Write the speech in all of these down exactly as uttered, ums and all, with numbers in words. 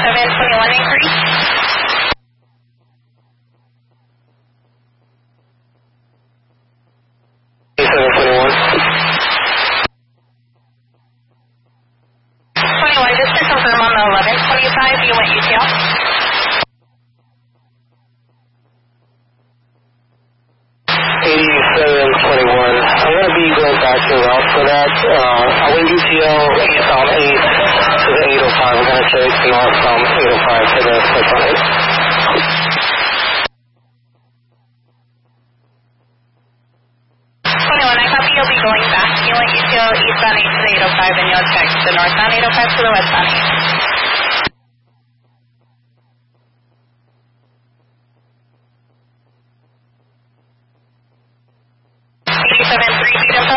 seven twenty-one inquiry. seven twenty-one. twenty-one, just to confirm on the eleven twenty-five, you went U T L? eighty-seven twenty-one. I'm going to be going back to route for that. Uh, I went U T L eastbound eight to the eight oh five. I'm going to check northbound eight oh five to the westbound eight. twenty-one, I copy you'll be going back. You went U T L eastbound eight to the eight oh five, and you'll check the northbound eight oh five to the westbound eight. eighty-seven three feet info.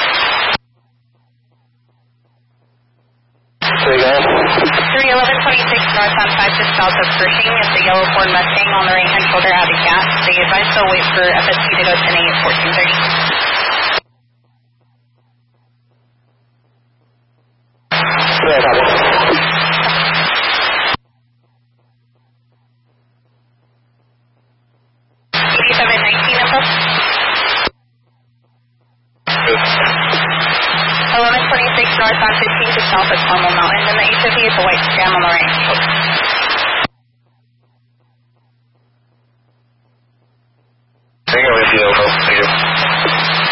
There you go. three eleven twenty-six northbound five six south of Pershing. It's a yellow Ford Mustang on the right-hand shoulder out of gas. They advise to wait for F S T to go ten eight at fourteen thirty. Yeah, copy. eighty-seven nineteen info. eleven twenty-six northbound fifteen to south of Carmel Mountain, and the H O V is a white scam on the right shoulder.